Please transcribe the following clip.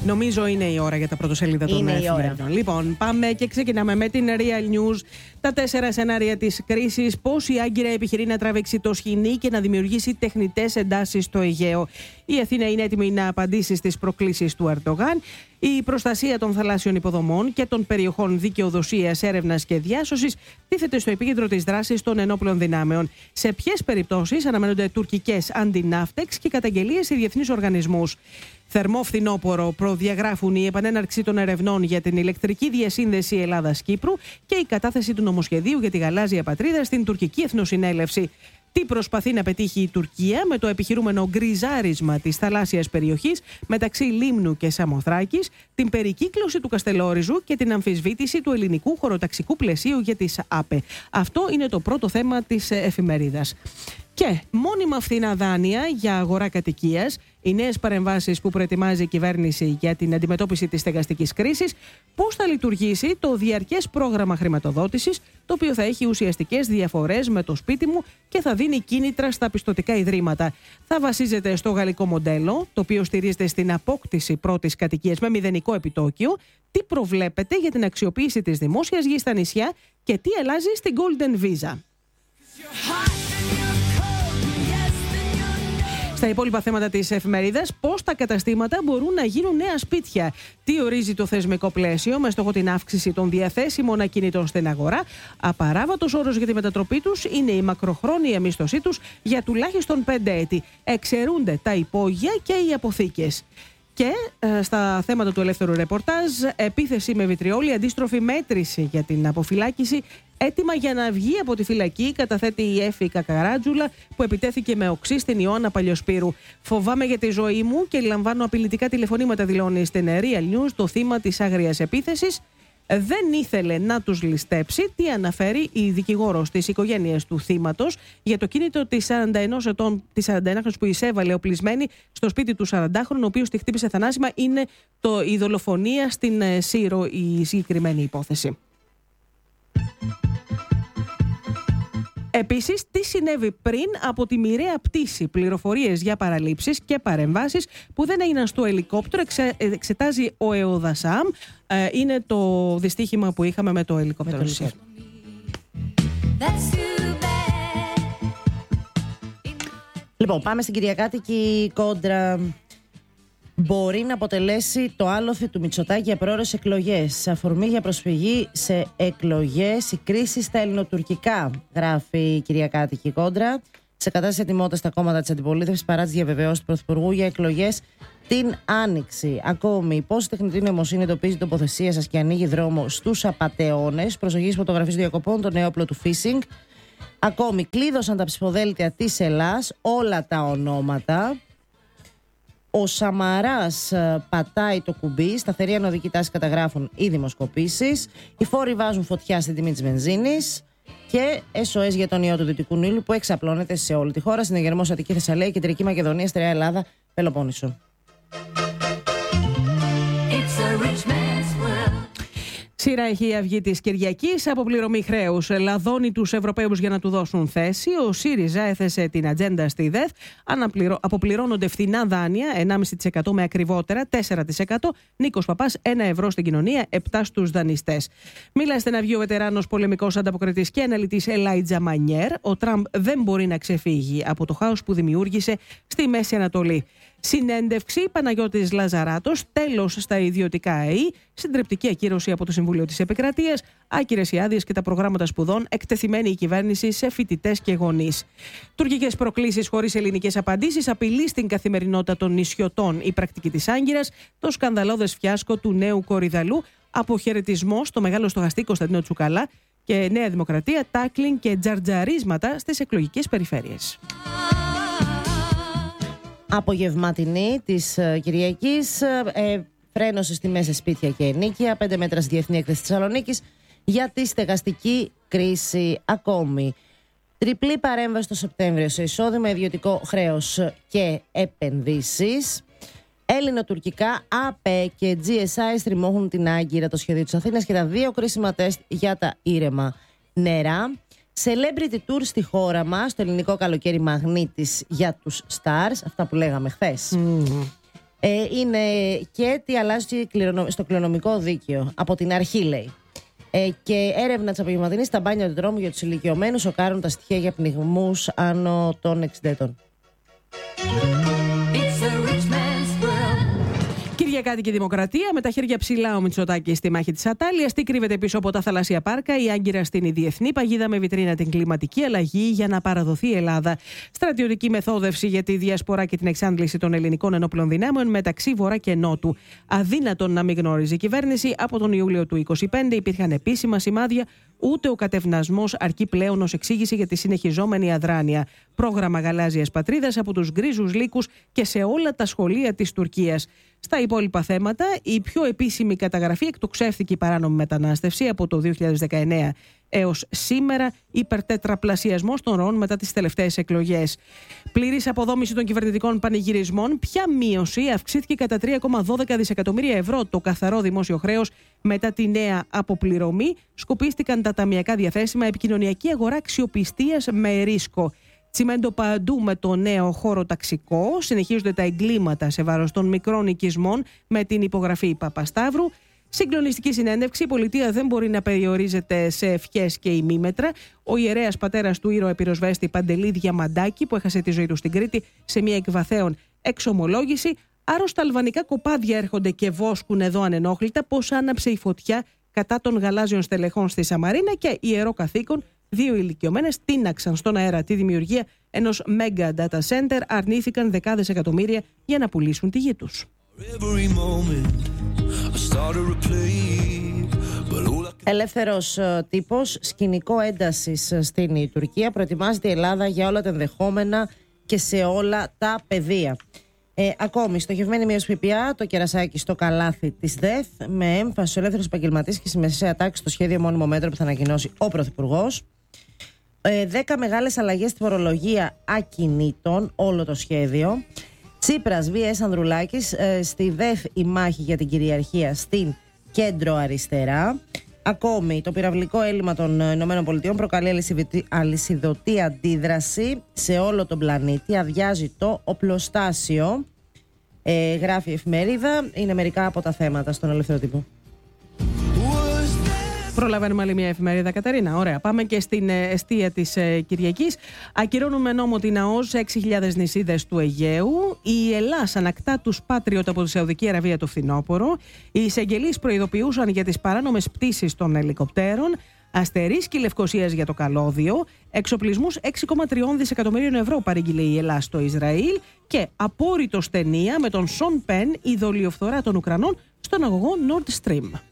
Νομίζω είναι η ώρα για τα πρωτοσέλιδα των εφημερίδων. Λοιπόν, πάμε και ξεκινάμε με την Real News. Τα 4 σενάρια της κρίσης. Πώς η Άγκυρα επιχειρεί να τραβήξει το σχοινί και να δημιουργήσει τεχνητές εντάσεις στο Αιγαίο. Η Αθήνα είναι έτοιμη να απαντήσει στις προκλήσεις του Ερντογάν. Η προστασία των θαλάσσιων υποδομών και των περιοχών δικαιοδοσίας, έρευνας και διάσωσης τίθεται στο επίκεντρο της δράσης των ενόπλων δυνάμεων. Σε ποιες περιπτώσεις αναμένονται τουρκικές αντιναύτεξ και καταγγελίες σε διεθνείς οργανισμούς. Θερμό φθινόπωρο προδιαγράφουν η επανέναρξη των ερευνών για την ηλεκτρική διασύνδεση Ελλάδας-Κύπρου και η κατάθεση του νομοσχεδίου για τη γαλάζια πατρίδα στην τουρκική εθνοσυνέλευση. Τι προσπαθεί να πετύχει η Τουρκία με το επιχειρούμενο γκριζάρισμα της θαλάσσιας περιοχής μεταξύ Λίμνου και Σαμοθράκης, την περικύκλωση του Καστελόριζου και την αμφισβήτηση του ελληνικού χωροταξικού πλαισίου για τις ΑΠΕ. Αυτό είναι το πρώτο θέμα της εφημερίδας. Και μόνιμα φθηνά δάνεια για αγορά κατοικίας, οι νέες παρεμβάσεις που προετοιμάζει η κυβέρνηση για την αντιμετώπιση της στεγαστικής κρίσης, πώς θα λειτουργήσει το διαρκές πρόγραμμα χρηματοδότησης, το οποίο θα έχει ουσιαστικές διαφορές με το σπίτι μου και θα δίνει κίνητρα στα πιστωτικά ιδρύματα. Θα βασίζεται στο γαλλικό μοντέλο, το οποίο στηρίζεται στην απόκτηση πρώτης κατοικίας με μηδενικό επιτόκιο, τι προβλέπεται για την αξιοποίηση της δημόσιας γης στα νησιά και τι αλλάζει στην Golden Visa. Στα υπόλοιπα θέματα της εφημερίδας, πώς τα καταστήματα μπορούν να γίνουν νέα σπίτια. Τι ορίζει το θεσμικό πλαίσιο με στόχο την αύξηση των διαθέσιμων ακινήτων στην αγορά. Απαράβατος όρος για τη μετατροπή τους είναι η μακροχρόνια μίσθωσή τους για τουλάχιστον 5 έτη. Εξαιρούνται τα υπόγεια και οι αποθήκες. Και στα θέματα του ελεύθερου ρεπορτάζ, επίθεση με βιτριόλι, αντίστροφη μέτρηση για την αποφυλάκηση. Έτοιμα για να βγει από τη φυλακή, καταθέτει η Έφη Κακαράτζουλα, που επιτέθηκε με οξύ στην Ιωάννα Παλιοσπύρου. Φοβάμαι για τη ζωή μου και λαμβάνω απειλητικά τηλεφωνήματα, δηλώνει στην Real News το θύμα της άγριας επίθεσης. Δεν ήθελε να τους ληστέψει. Τι αναφέρει η δικηγόρος της οικογένειας του θύματος για το κίνητο της 41 ετών, της 41χρονης που εισέβαλε οπλισμένη στο σπίτι του 40χρονου, ο οποίος τη χτύπησε θανάσιμα. Είναι η δολοφονία στην Σύρο η συγκεκριμένη υπόθεση. Επίσης, τι συνέβη πριν από τη μοιραία πτήση. Πληροφορίες για παραλήψεις και παρεμβάσεις που δεν έγιναν στο ελικόπτερο εξετάζει ο ΕΟΔΑΣΑΜ. Είναι το δυστύχημα που είχαμε με το ελικόπτερο. Λοιπόν, πάμε στην Κυριακάτικη κόντρα. Μπορεί να αποτελέσει το άλοθη του Μητσοτάκη για πρόορες εκλογές. Αφορμή για προσφυγή σε εκλογές, η κρίση στα ελληνοτουρκικά, γράφει η Κυριακάτικη κόντρα. Σε κατάσταση ετοιμότητα στα κόμματα της αντιπολίτευσης παρά τις διαβεβαιώσεις του Πρωθυπουργού για εκλογές την Άνοιξη. Ακόμη, πώς η τεχνητή νοημοσύνη εντοπίζει τοποθεσία σας και ανοίγει δρόμο στους απατεώνες. Προσοχή φωτογραφίες διακοπών, το νέο όπλο του phishing. Ακόμη, κλείδωσαν τα ψηφοδέλτια της Ελλάς, όλα τα ονόματα. Ο Σαμαράς πατάει το κουμπί, σταθερή ανωδική τάση καταγράφουν οι δημοσκοπήσεις. Οι φόροι βάζουν φωτιά στην τιμή της βενζίνης. Και SOS για τον ιό του Δυτικού Νείλου που εξαπλώνεται σε όλη τη χώρα. Συνεγερμός Αττική Θεσσαλία, Κεντρική Μακεδονία, Στερεά Ελλάδα, Πελοπόννησο. Σειρά έχει η Αυγή της Κυριακής, αποπληρωμή χρέους. Λαδώνει τους Ευρωπαίους για να του δώσουν θέση. Ο ΣΥΡΙΖΑ έθεσε την ατζέντα στη ΔΕΘ. Αποπληρώνονται φθηνά δάνεια, 1,5% με ακριβότερα, 4%. Νίκος Παπάς, 1 ευρώ στην κοινωνία, 7 στους δανειστές. Μίλα στην Αυγή ο βετεράνος πολεμικός ανταποκριτής και αναλυτής Ελάιτζα Μανιέρ. Ο Τραμπ δεν μπορεί να ξεφύγει από το χάος που δημιούργησε στη Μέση Ανατολή. Συνέντευξη Παναγιώτης Λαζαράτος, τέλος στα ιδιωτικά ΑΕΗ, συντριπτική ακύρωση από το Συμβούλιο της Επικρατείας, άκυρες οι άδειες και τα προγράμματα σπουδών, εκτεθειμένη η κυβέρνηση σε φοιτητές και γονείς. Τουρκικές προκλήσεις χωρίς ελληνικές απαντήσεις, απειλή στην καθημερινότητα των νησιωτών, η πρακτική της Άγκυρας, το σκανδαλώδες φιάσκο του νέου Κορυδαλού, αποχαιρετισμός στο μεγάλο στοχαστή Κωνσταντίνο Τσουκαλά και Νέα Δημοκρατία, τάκλινγκ και τζαρτζαρίσματα στις εκλογικές περιφέρειες. Απογευματινή της Κυριακής, φρένωση στη μέσα σπίτια και ενοίκια, 5 μέτρα στη Διεθνή Έκθεση Θεσσαλονίκης για τη στεγαστική κρίση. Ακόμη, τριπλή παρέμβαση το Σεπτέμβριο σε εισόδημα, ιδιωτικό χρέος και επενδύσεις. Έλληνο-τουρκικά, ΑΠΕ και GSI στριμώχουν την Άγκυρα, το σχέδιο της Αθήνας και τα 2 κρίσιμα τεστ για τα ήρεμα νερά. Celebrity tour στη χώρα μας, το ελληνικό καλοκαίρι μαγνήτης για τους stars, αυτά που λέγαμε χθες. Είναι και τι αλλάζει στο κληρονομικό δίκαιο. Από την αρχή, λέει. Και έρευνα της απογευματινής στα μπάνια του δρόμου για τους ηλικιωμένους σοκάρουν τα στοιχεία για πνιγμούς άνω των 60 ετών. Κυριακάτικη Δημοκρατία, με τα χέρια ψηλά ο Μητσοτάκης στη μάχη της Ατάλειας. Τι κρύβεται πίσω από τα θαλάσσια πάρκα, η Άγκυρα στην διεθνή παγίδα με βιτρίνα την κλιματική αλλαγή για να παραδοθεί η Ελλάδα. Στρατιωτική μεθόδευση για τη διασπορά και την εξάντληση των ελληνικών ενόπλων δυνάμεων μεταξύ Βορρά και Νότου. Αδύνατον να μην γνώριζε η κυβέρνηση. Από τον Ιούλιο του 2025 υπήρχαν επίσημα σημάδια. Ούτε ο κατευνασμός αρκεί πλέον ως εξήγηση για τη συνεχιζόμενη αδράνεια. Πρόγραμμα γαλάζιας πατρίδας από τους γκρίζους λύκους και σε όλα τα σχολεία της Τουρκίας. Στα υπόλοιπα θέματα, η πιο επίσημη καταγραφή εκτοξεύθηκε η παράνομη μετανάστευση από το 2019 έως σήμερα, υπερτετραπλασιασμός των ροών μετά τις τελευταίες εκλογές. Πλήρης αποδόμηση των κυβερνητικών πανηγυρισμών, ποια μείωση αυξήθηκε κατά 3,12 δισεκατομμύρια ευρώ το καθαρό δημόσιο χρέος μετά τη νέα αποπληρωμή, σκουπίστηκαν τα ταμιακά διαθέσιμα, επικοινωνιακή αγορά αξιοπιστίας με ρίσκο. Τσιμέντο παντού με το νέο χώρο ταξικό, συνεχίζονται τα εγκλήματα σε βάρος των μικρών οικισμών με την υπογραφή Παπασταύρου. Συγκλονιστική συνέντευξη, η πολιτεία δεν μπορεί να περιορίζεται σε ευχές και ημίμετρα. Ο ιερέας πατέρας του ήρωα πυροσβέστη Παντελή Διαμαντάκη, που έχασε τη ζωή του στην Κρήτη σε μια εκβαθέων εξομολόγηση. Άρρωστα αλβανικά κοπάδια έρχονται και βόσκουν εδώ ανενόχλητα πώς άναψε η φωτιά κατά των γαλάζιων στελεχών στη Σαμαρίνα και ιερό καθήκον. 2 ηλικιωμένες τίναξαν στον αέρα τη δημιουργία ενός mega data center, αρνήθηκαν δεκάδες εκατομμύρια για να πουλήσουν τη γη τους. Ελεύθερος τύπος, σκηνικό έντασης στην Τουρκία. Προετοιμάζεται η Ελλάδα για όλα τα ενδεχόμενα και σε όλα τα πεδία. Ακόμη, στοχευμένη μείωση ΦΠΑ, το κερασάκι στο καλάθι της ΔΕΘ, με έμφαση στους ελεύθερους επαγγελματίες και στη μεσαία τάξη στο σχέδιο μόνιμο μέτρο που θα ανακοινώσει ο Πρωθυπουργός. 10 μεγάλες αλλαγές στη φορολογία ακινήτων, όλο το σχέδιο. Τσίπρας, βίες Ανδρουλάκης, στη ΔΕΘ η μάχη για την κυριαρχία στην κέντρο αριστερά. Ακόμη, το πυραυλικό έλλειμμα των ΗΠΑ προκαλεί αλυσιδωτή αντίδραση σε όλο τον πλανήτη. Αδειάζει το οπλοστάσιο, γράφει η εφημερίδα. Είναι μερικά από τα θέματα στον ελεύθερο τύπο. Προλαβαίνουμε άλλη μια εφημερίδα, Κατερίνα. Ωραία. Πάμε και στην εστία της Κυριακής. Ακυρώνουμε νόμο την ΑΟΣ 6.000 νησίδες του Αιγαίου. Η Ελλάς ανακτά τους Patriot από τη Σαουδική Αραβία το φθινόπωρο. Οι εισαγγελείς προειδοποιούσαν για τις παράνομες πτήσεις των ελικοπτέρων. Αστερίσκη Λευκωσίας για το καλώδιο. Εξοπλισμούς 6,3 δισεκατομμυρίων ευρώ παρήγγειλε η Ελλάς στο Ισραήλ. Και απόρριτο ταινία με τον Σον Πεν, η δολιοφθορά των Ουκρανών στον αγωγό Nord Stream.